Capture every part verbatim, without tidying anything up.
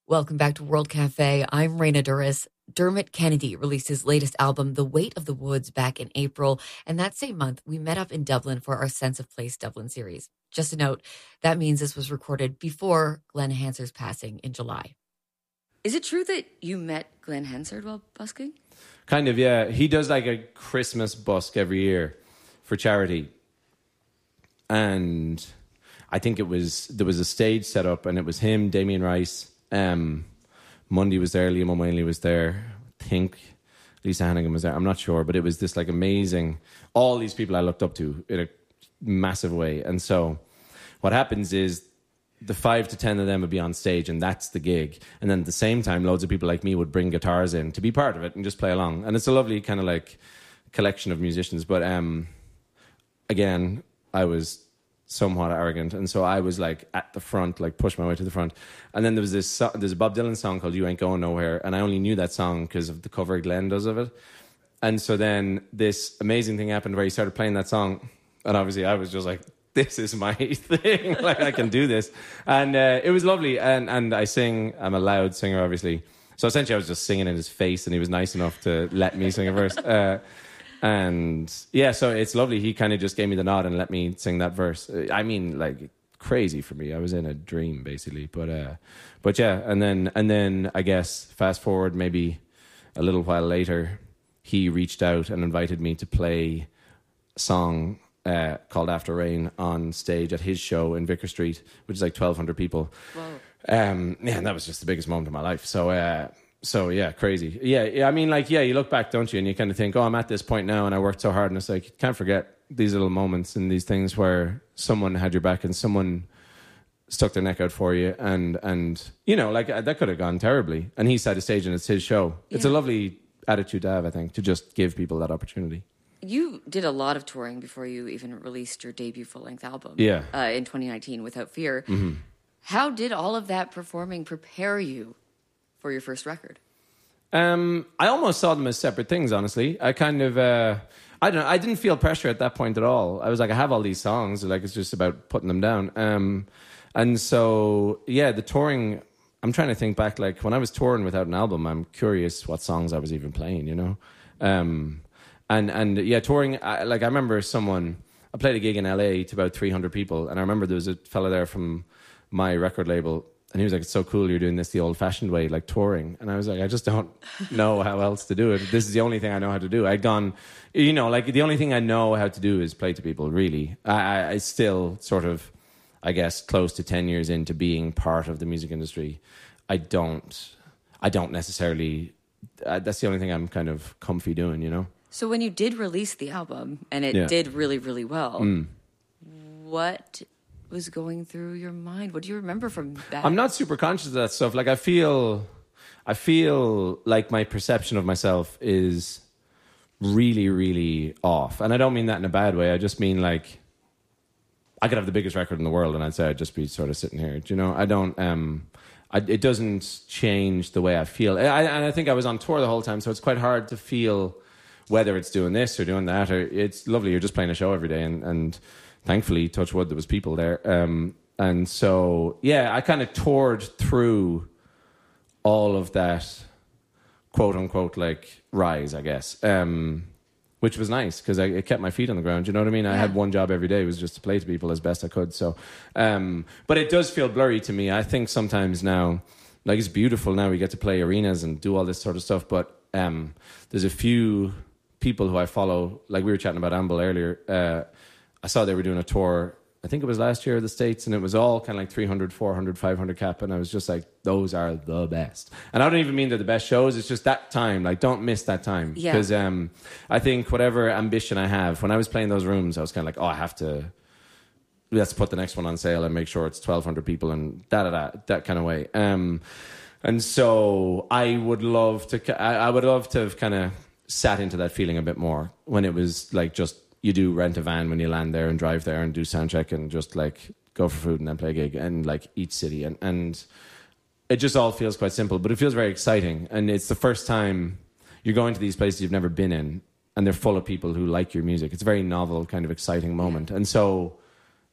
Welcome back to World Cafe. I'm Raina Duris. Dermot Kennedy released his latest album, The Weight of the Woods, back in April. And that same month, we met up in Dublin for our Sense of Place Dublin series. Just a note, that means this was recorded before Glenn Hansard's passing in July. Is it true that you met Glenn Hansard while busking? Kind of, yeah. He does like a Christmas busk every year for charity. And I think it was, there was a stage set up and it was him, Damien Rice, Um, Mundy was there, Liam O'Malley was there, I think Lisa Hannigan was there, I'm not sure, but it was this like amazing, all these people I looked up to in a massive way. And so what happens is the five to ten of them would be on stage and that's the gig, and then at the same time loads of people like me would bring guitars in to be part of it and just play along, and it's a lovely kind of like collection of musicians. But um, again, I was somewhat arrogant, and so I was like at the front, like push my way to the front. And then there was this so- there's a Bob Dylan song called You Ain't Going Nowhere, and I only knew that song because of the cover Glenn does of it. And so then this amazing thing happened where he started playing that song, and obviously I was just like, this is my thing, like I can do this. And uh, it was lovely, and and I sing, I'm a loud singer obviously, so essentially I was just singing in his face and he was nice enough to let me sing a verse. uh, And yeah, so it's lovely. He kind of just gave me the nod and let me sing that verse. I mean, like crazy for me. I was in a dream basically. But uh, but yeah, and then and then I guess fast forward maybe a little while later, he reached out and invited me to play a song uh, called After Rain on stage at his show in Vicar Street, which is like twelve hundred people. Wow. Um, yeah, and that was just the biggest moment of my life. So. Uh, So, yeah, crazy. Yeah, yeah, I mean, like, yeah, you look back, don't you? And you kind of think, oh, I'm at this point now and I worked so hard. And it's like, you can't forget these little moments and these things where someone had your back and someone stuck their neck out for you. And, and you know, like, that could have gone terribly. And he's at a stage and it's his show. It's yeah. a lovely attitude to have, I think, to just give people that opportunity. You did a lot of touring before you even released your debut full-length album. Yeah. Uh, in twenty nineteen, Without Fear. Mm-hmm. How did all of that performing prepare you for your first record? Um, I almost saw them as separate things, honestly. I kind of, uh, I don't know, I didn't feel pressure at that point at all. I was like, I have all these songs, like it's just about putting them down. Um, and so, yeah, the touring, I'm trying to think back, like when I was touring without an album, I'm curious what songs I was even playing, you know? Um, and, and yeah, touring, I, like I remember someone, I played a gig in L A to about three hundred people, and I remember there was a fella there from my record label. And he was like, it's so cool you're doing this the old-fashioned way, like touring. And I was like, I just don't know how else to do it. This is the only thing I know how to do. I'd gone, you know, like the only thing I know how to do is play to people, really. I, I, I still sort of, I guess, close to ten years into being part of the music industry. I don't, I don't necessarily, uh, that's the only thing I'm kind of comfy doing, you know? So when you did release the album, and it Yeah. did really, really well, Mm. what was going through your mind? What do you remember from that? I'm not super conscious of that stuff. Like I feel, I feel like my perception of myself is really, really off. And I don't mean that in a bad way. I just mean like, I could have the biggest record in the world and I'd say I'd just be sort of sitting here. Do you know? I don't, um, I, it doesn't change the way I feel. I, and I think I was on tour the whole time, so it's quite hard to feel whether it's doing this or doing that. Or it's lovely. You're just playing a show every day and, and thankfully, touch wood, there was people there. Um, and so, yeah, I kind of toured through all of that, quote unquote, like rise, I guess, um, which was nice because it kept my feet on the ground. You know what I mean? I Yeah. had one job every day, was just to play to people as best I could. So, um, but it does feel blurry to me. I think sometimes now, like it's beautiful now, we get to play arenas and do all this sort of stuff. But um, there's a few people who I follow, like we were chatting about Amble earlier, uh, I saw they were doing a tour, I think it was last year of the States, and it was all kind of like three hundred, four hundred, five hundred cap, and I was just like, those are the best. And I don't even mean they're the best shows, it's just that time, like don't miss that time. Yeah. Because um, I think whatever ambition I have, when I was playing those rooms, I was kind of like, oh, I have to, let's put the next one on sale and make sure it's twelve hundred people and da-da-da, that kind of way. Um, and so I would love to, I, I would love to have kind of sat into that feeling a bit more when it was like just, you do rent a van when you land there and drive there and do sound check and just like go for food and then play a gig and like each city. And, and it just all feels quite simple, but it feels very exciting. And it's the first time you're going to these places you've never been in and they're full of people who like your music. It's a very novel, kind of exciting moment. And so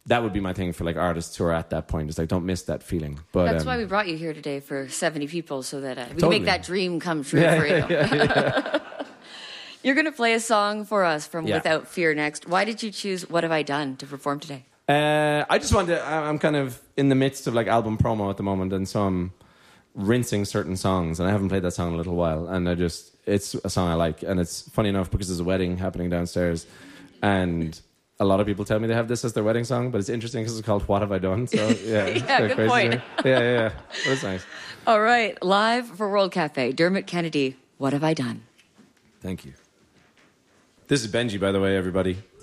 that would be my thing for like artists who are at that point. It's like, don't miss that feeling. But that's um, why we brought you here today for seventy people, so that uh, we totally. can make that dream come true yeah, for you. yeah, yeah. You're going to play a song for us from Yeah. Without Fear next. Why did you choose What Have I Done to perform today? Uh, I just wanted to, I- I'm kind of in the midst of like album promo at the moment, and so I'm rinsing certain songs, and I haven't played that song in a little while, and I just, it's a song I like, and it's funny enough because there's a wedding happening downstairs, and a lot of people tell me they have this as their wedding song, but it's interesting because it's called What Have I Done? So yeah, it's Yeah, kinda good crazy point. to me. Yeah, yeah, yeah. But it's nice. All right, live for World Cafe, Dermot Kennedy, What Have I Done? Thank you. This is Benji, by the way, everybody.